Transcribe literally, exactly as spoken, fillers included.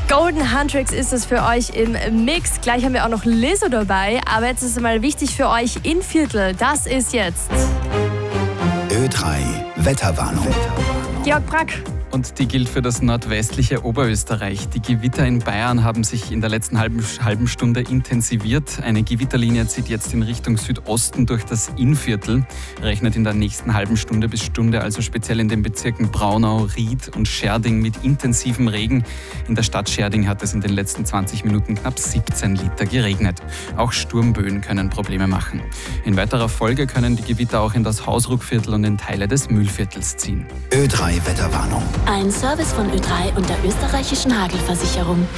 Golden Huntrix ist es für euch im Mix. Gleich haben wir auch noch Lizzo dabei. Aber jetzt ist es mal wichtig für euch, Innviertel. Das ist jetzt Ö drei Wetterwarnung. Georg Brack. Und die gilt für das nordwestliche Oberösterreich. Die Gewitter in Bayern haben sich in der letzten halben, halben Stunde intensiviert. Eine Gewitterlinie zieht jetzt in Richtung Südosten durch das Innviertel. Rechnet in der nächsten halben Stunde bis Stunde also speziell in den Bezirken Braunau, Ried und Scherding mit intensivem Regen. In der Stadt Scherding hat es in den letzten zwanzig Minuten knapp siebzehn Liter geregnet. Auch Sturmböen können Probleme machen. In weiterer Folge können die Gewitter auch in das Hausruckviertel und in Teile des Mühlviertels ziehen. Ö drei Wetterwarnung. Ein Service von Ö drei und der österreichischen Hagelversicherung.